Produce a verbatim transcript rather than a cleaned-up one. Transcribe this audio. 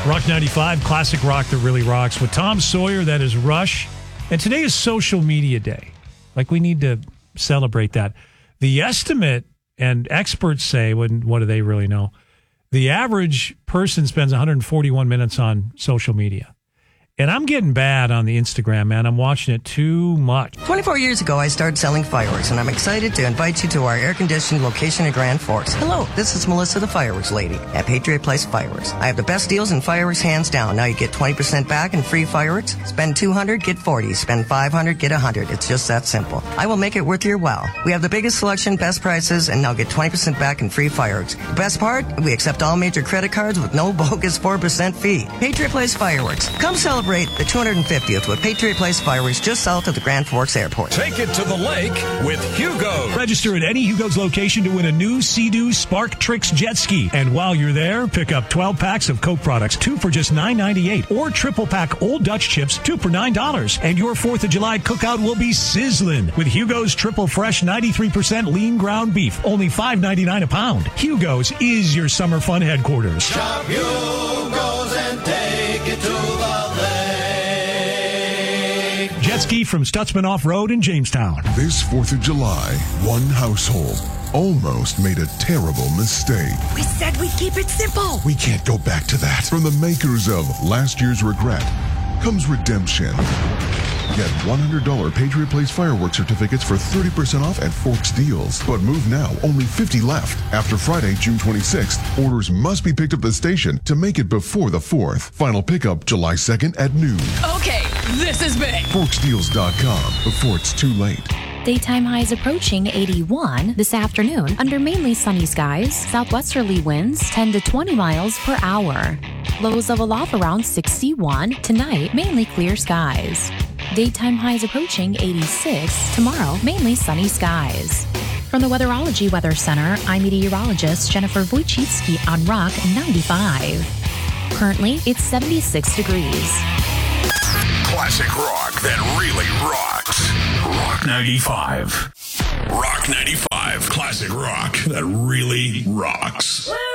Rock ninety-five, classic rock that really rocks. With Tom Sawyer, that is Rush. And today is social media day. Like, we need to celebrate that. The estimate, and experts say, when, what do they really know? The average person spends one hundred forty-one minutes on social media. And I'm getting bad on the Instagram, man. I'm watching it too much. twenty-four years ago, I started selling fireworks, and I'm excited to invite you to our air-conditioned location in Grand Forks. Hello, this is Melissa, the fireworks lady at Patriot Place Fireworks. I have the best deals in fireworks, hands down. Now you get twenty percent back in free fireworks. Spend two hundred dollars, get forty dollars. Spend five hundred dollars, get one hundred dollars. It's just that simple. I will make it worth your while. We have the biggest selection, best prices, and now get twenty percent back in free fireworks. The best part? We accept all major credit cards with no bogus four percent fee. Patriot Place Fireworks. Come celebrate the two hundred fiftieth with Patriot Place Fireworks just south of the Grand Forks Airport. Take it to the lake with Hugo. Register at any Hugo's location to win a new Sea-Doo Spark Tricks jet ski. And while you're there, pick up twelve packs of Coke products, two for just nine ninety-eight, or triple pack Old Dutch chips, two for nine dollars. And your fourth of July cookout will be sizzling with Hugo's Triple Fresh ninety-three percent lean ground beef, only five ninety-nine a pound. Hugo's is your summer fun headquarters. Shop Hugo's and take it to the lake. Jet ski from Stutzman Off-Road in Jamestown. This fourth of July, one household almost made a terrible mistake. We said we'd keep it simple. We can't go back to that. From the makers of Last Year's Regret comes redemption. Get one hundred dollars Patriot Place fireworks certificates for thirty percent off at Forks Deals. But move now, only fifty left. After Friday, June twenty-sixth, orders must be picked up at the station to make it before the fourth. Final pickup July second at noon. Okay, this is big. Forks Deals dot com before it's too late. Daytime highs approaching eighty-one this afternoon under mainly sunny skies. Southwesterly winds ten to twenty miles per hour. Lows level off around sixty-one. Tonight, mainly clear skies. Daytime highs approaching eighty-six. Tomorrow, mainly sunny skies. From the Weatherology Weather Center, I'm meteorologist Jennifer Wojcicki on Rock ninety-five. Currently, it's seventy-six degrees. Classic rock that really rocks. Rock ninety-five. Rock ninety-five. Classic rock that really rocks.